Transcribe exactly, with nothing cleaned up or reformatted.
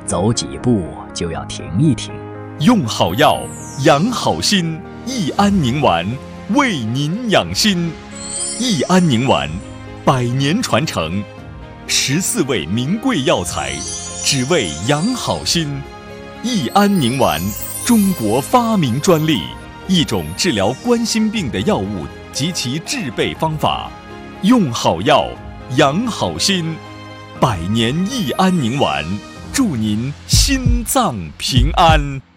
走几步就要停一停。 用好药，养好心，益安宁丸为您养心。益安宁丸，百年传承，十四味名贵药材，只为养好心。益安宁丸，中国发明专利，一种治疗冠心病的药物及其制备方法。用好药，养好心，百年益安宁丸，祝您心脏平安。